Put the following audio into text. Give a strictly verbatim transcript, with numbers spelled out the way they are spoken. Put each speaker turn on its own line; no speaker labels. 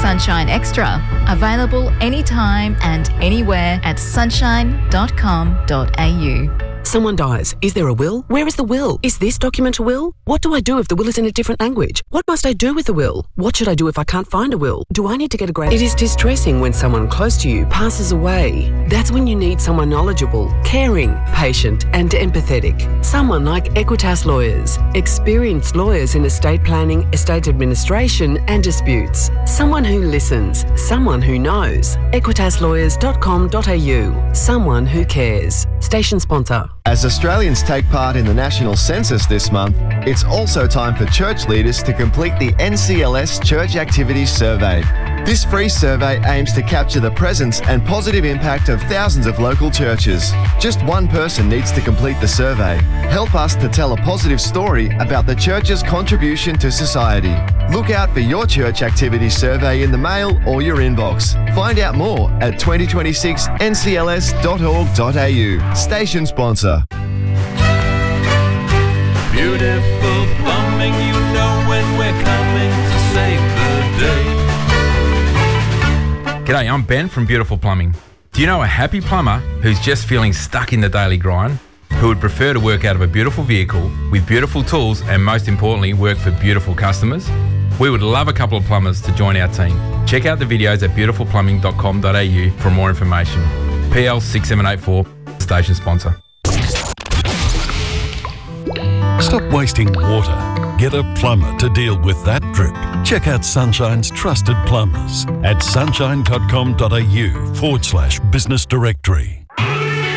Sunshine Extra. Available anytime and anywhere at sunshine dot com dot a u.
Someone dies. Is there a will? Where is the will? Is this document a will? What do I do if the will is in a different language? What must I do with the will? What should I do if I can't find a will? Do I need to get a grant? It is distressing when someone close to you passes away. That's when you need someone knowledgeable, caring, patient and empathetic. Someone like Equitas Lawyers. Experienced lawyers in estate planning, estate administration and disputes. Someone who listens. Someone who knows. equitas lawyers dot com dot a u. Someone who cares. Station sponsor.
As Australians take part in the national census this month, it's also time for church leaders to complete the N C L S Church Activities Survey. This free survey aims to capture the presence and positive impact of thousands of local churches. Just one person needs to complete the survey. Help us to tell a positive story about the church's contribution to society. Look out for your church activities survey in the mail or your inbox. Find out more at twenty twenty-six n c l s dot org dot a u. Station sponsor.
Beautiful plumbing, you know when we're coming to save the day.
G'day, I'm Ben from Beautiful Plumbing. Do you know a happy plumber who's just feeling stuck in the daily grind? Who would prefer to work out of a beautiful vehicle with beautiful tools and most importantly work for beautiful customers? We would love a couple of plumbers to join our team. Check out the videos at beautiful plumbing dot com dot a u for more information. P L six seven eight four, station sponsor.
Stop wasting water. Get a plumber to deal with that drip. Check out Sunshine's trusted plumbers at sunshine dot com dot a u forward slash business directory.